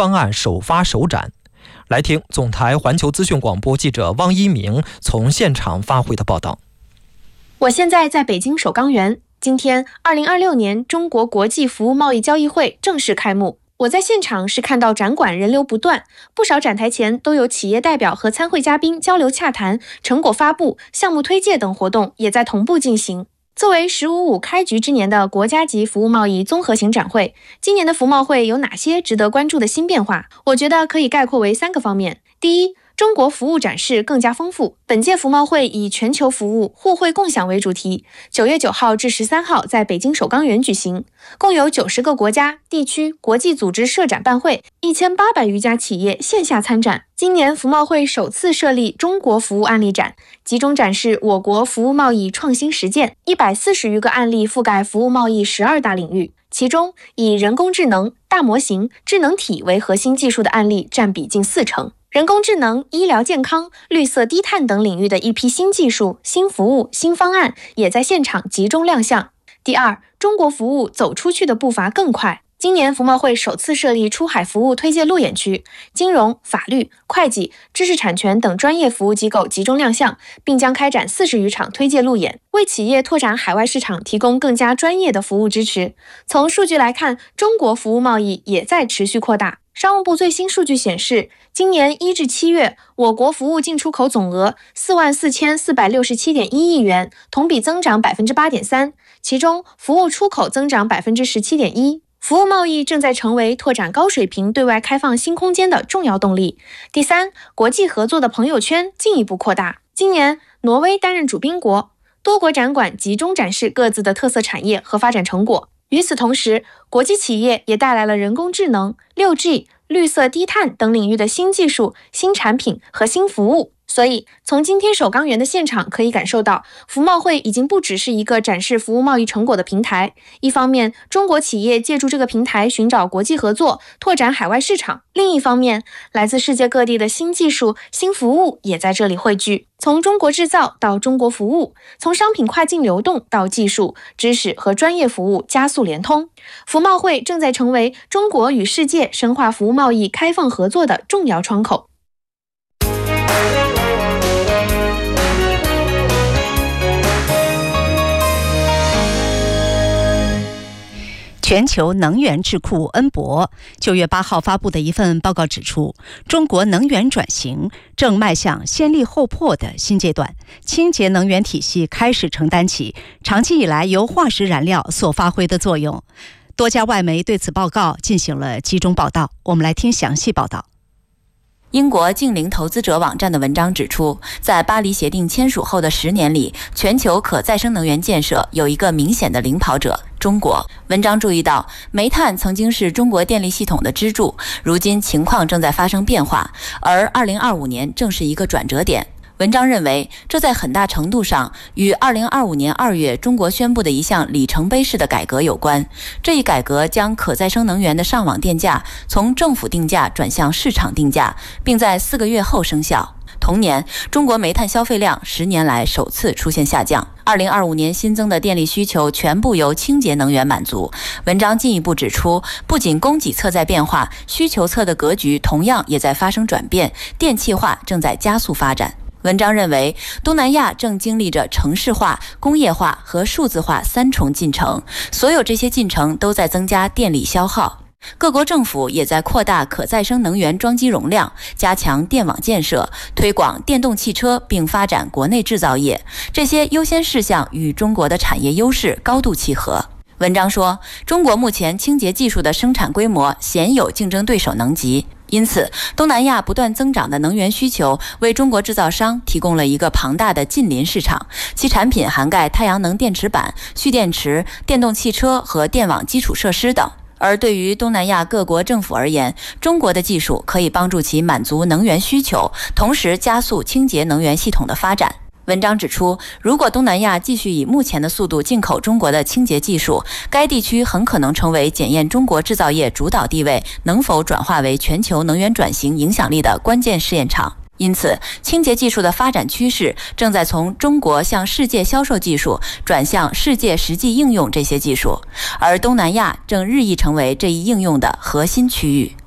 方案首发首展。来听总台环球资讯广播记者汪一鸣从现场发回的报道。 我现在在北京首钢园，今天2026年中国国际服务贸易交易会正式开幕。我在现场是看到展馆人流不断，不少展台前都有企业代表和参会嘉宾交流洽谈，成果发布、项目推介等活动也在同步进行。作为“15+5”开局之年的国家级服务贸易综合型展会，今年的服贸会有哪些值得关注的新变化？我觉得可以概括为3个方面。第一，中国服务展示更加丰富。本届服贸会以全球服务、互惠共享为主题，9月9号至13号在北京首钢园举行，共有90个国家、地区、国际组织设展办会，1800余家企业线下参展。今年服贸会首次设立中国服务案例展，集中展示我国服务贸易创新实践，140余个案例覆盖服务贸易12大领域，其中以人工智能、大模型、智能体为核心技术的案例占比近40%。人工智能、医疗健康、绿色低碳等领域的一批新技术、新服务、新方案也在现场集中亮相。第二，中国服务走出去的步伐更快。今年服贸会首次设立出海服务推介路演区，金融、法律、会计、知识产权等专业服务机构集中亮相，并将开展40余场推介路演，为企业拓展海外市场提供更加专业的服务支持。从数据来看，中国服务贸易也在持续扩大。商务部最新数据显示，今年1至7月，我国服务进出口总额44467.1亿元，同比增长 8.3%， 其中服务出口增长 17.1%。服务贸易正在成为拓展高水平对外开放新空间的重要动力。第三，国际合作的朋友圈进一步扩大。今年，挪威担任主宾国，多国展馆集中展示各自的特色产业和发展成果。与此同时，国际企业也带来了人工智能、6G、绿色低碳等领域的新技术、新产品和新服务。所以，从今天首钢园的现场可以感受到，服贸会已经不只是一个展示服务贸易成果的平台。一方面，中国企业借助这个平台寻找国际合作，拓展海外市场；另一方面，来自世界各地的新技术、新服务也在这里汇聚。从中国制造到中国服务，从商品跨境流动到技术、知识和专业服务加速联通，服贸会正在成为中国与世界深化服务贸易开放合作的重要窗口。 全球能源智库恩博9月8号发布的一份报告指出，中国能源转型正迈向先立后破的新阶段，清洁能源体系开始承担起长期以来由化石燃料所发挥的作用。多家外媒对此报告进行了集中报道，我们来听详细报道。 英国净零投资者网站的文章指出，在巴黎协定签署后的10年里，全球可再生能源建设有一个明显的领跑者——中国。文章注意到，煤炭曾经是中国电力系统的支柱，如今情况正在发生变化，而2025年正是一个转折点。文章认为，这在很大程度上与2025年2月中国宣布的一项里程碑式的改革有关。这一改革将可再生能源的上网电价从政府定价转向市场定价，并在4个月后生效。同年，中国煤炭消费量10年来首次出现下降。2025年新增的电力需求全部由清洁能源满足。文章进一步指出，不仅供给侧在变化，需求侧的格局同样也在发生转变，电气化正在加速发展。文章认为，东南亚正经历着城市化、工业化和数字化3重进程，所有这些进程都在增加电力消耗。各国政府也在扩大可再生能源装机容量，加强电网建设，推广电动汽车，并发展国内制造业。这些优先事项与中国的产业优势高度契合。文章说，中国目前清洁技术的生产规模鲜有竞争对手能及。因此，东南亚不断增长的能源需求为中国制造商提供了一个庞大的近邻市场，其产品涵盖太阳能电池板、蓄电池、电动汽车和电网基础设施等。而对于东南亚各国政府而言，中国的技术可以帮助其满足能源需求，同时加速清洁能源系统的发展。文章指出，如果东南亚继续以目前的速度进口中国的清洁技术，该地区很可能成为检验中国制造业主导地位能否转化为全球能源转型影响力的关键试验场。因此，清洁技术的发展趋势正在从中国向世界销售技术转向世界实际应用这些技术，而东南亚正日益成为这一应用的核心区域。